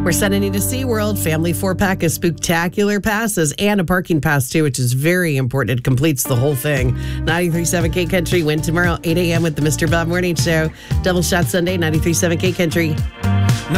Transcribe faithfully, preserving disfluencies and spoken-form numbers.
We're sending you to SeaWorld. Family four-pack of spooktacular passes and a parking pass, too, which is very important. It completes the whole thing. ninety-three point seven K Country. Win tomorrow, eight a.m. with the Mister Bob Morning Show. Double Shot Sunday, ninety-three point seven K Country.